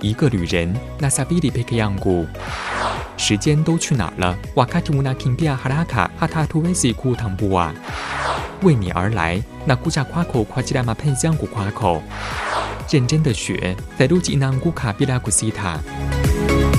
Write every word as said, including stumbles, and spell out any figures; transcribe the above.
一个旅人 nasabili peke yangu。时间都去哪儿了？ wakati unakimbia haraka hata hatuwezi kutambua。为你而来 nakuja kwako kwa ajili ya mapenzi yangu kwako。认真的雪 theluji inaanguka bila kusita。